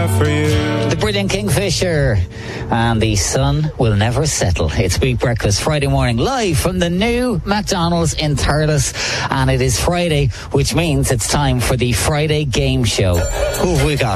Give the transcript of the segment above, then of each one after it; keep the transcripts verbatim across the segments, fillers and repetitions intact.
have for you. The brilliant Kingfisher and the sun will never settle. It's Beat Breakfast Friday morning live from the new McDonald's in Thurles, and it is Friday, which means it's time for the Friday game show. Who have we got?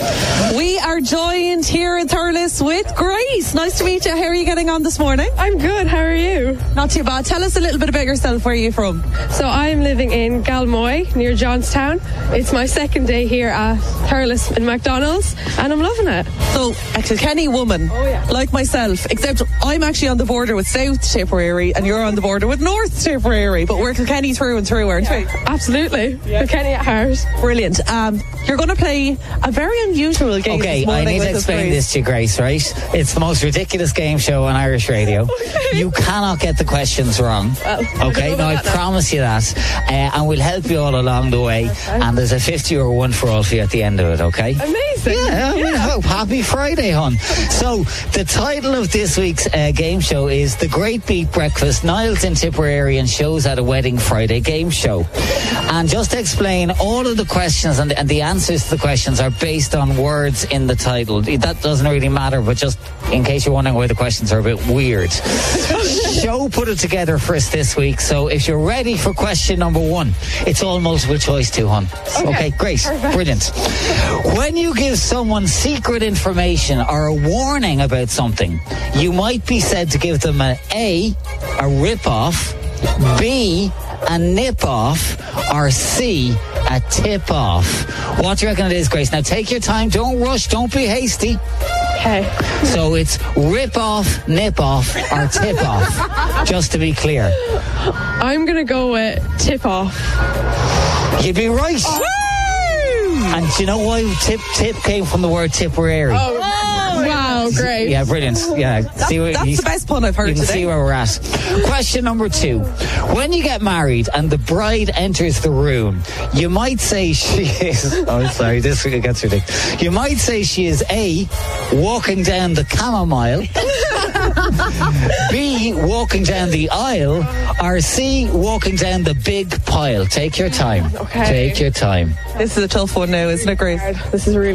We are joined here in Thurles with Grace. Nice to meet you. How are you getting on this morning? I'm good. How are you? Not too bad. Tell us a little bit about yourself. Where are you from? So I'm living in Galmoy near Johnstown. It's my second day here at Thurles in McDonald's and I'm loving it. So a Kilkenny woman, oh, yeah. like myself, except I'm actually on the border with South Tipperary and you're on the border with North Tipperary, but we're Kilkenny through and through, aren't yeah. we? Absolutely. Yeah. Kilkenny at heart. Brilliant. Um, you're going to play a very unusual game Okay, this morning. I need to explain this to you, Grace, right? It's the most ridiculous game show on Irish radio. Okay. You cannot get the questions wrong. Well, okay, no, I promise you that. Uh, and we'll help you all along the way. Okay. And there's a fifty or one for all for you at the end of it, okay? Amazing. Yeah, I mean, yeah. oh, happy Friday, hon. So, the title of this week's uh, game show is The Great Beat Breakfast, Niles in Tipperary and Shows at a Wedding Friday game show. And just to explain, all of the questions and the, and the answers to the questions are based on words in the title. That doesn't really matter, but just in case you're wondering why the questions are a bit weird. Show put it together for us this week, so if you're ready for question number one, it's all multiple choice too, hon. Okay, okay great. Perfect. Brilliant. When you give someone secret information or a warning about something, you might be said to give them a A, a rip-off, B, a nip-off, or C, a tip-off. What do you reckon it is, Grace? Now take your time, don't rush, don't be hasty. Okay. So it's rip-off, nip-off, or tip-off, just to be clear. I'm going to go with tip-off. You'd be right. Oh. And do you know why tip tip came from the word Tipperary? Oh, wow, great. Yeah, brilliant. Yeah, That's, see what, that's you, the best pun I've heard you can today. see where we're at. Question number two. When you get married and the bride enters the room, you might say she is... Oh, sorry, this gets ridiculous. You might say she is A, walking down the chamomile, B, walking down the aisle, or C, walking down the big pile. Take your time. Okay. Take your time. This is a tough one now, isn't it, Grace? This is really